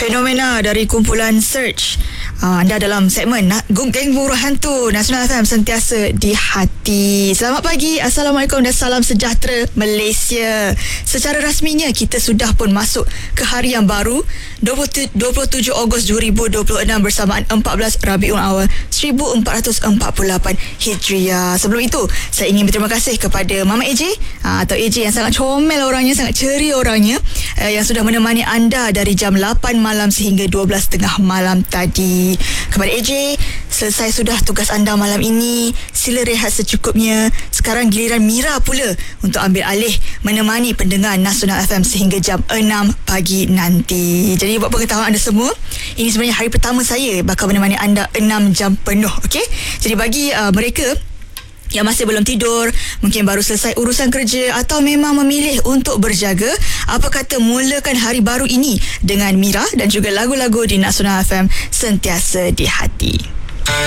Fenomena dari kumpulan Search. Anda dalam segmen Geng Buruh Hantu Nasional FM, sentiasa di hati. Selamat pagi, Assalamualaikum dan salam sejahtera Malaysia. Secara rasminya kita sudah pun masuk ke hari yang baru, 27 Ogos 2026 bersamaan 14 Rabiul Awal 1448 Hijriah. Sebelum itu, saya ingin berterima kasih kepada Mama AJ atau AJ yang sangat comel orangnya, sangat ceria orangnya, yang sudah menemani anda dari jam 8 malam sehingga 12.30 malam tadi. Kepada AJ, selesai sudah tugas anda malam ini, sila rehat secukupnya. Sekarang giliran Mira pula untuk ambil alih menemani pendengar Nasional FM sehingga jam 6 pagi nanti. Jadi buat pengetahuan anda semua, ini sebenarnya hari pertama saya bakal menemani anda 6 jam penuh. Okey? Jadi bagi mereka yang masih belum tidur, mungkin baru selesai urusan kerja atau memang memilih untuk berjaga, apa kata mulakan hari baru ini dengan Mira dan juga lagu-lagu di Nasional FM, sentiasa di hati.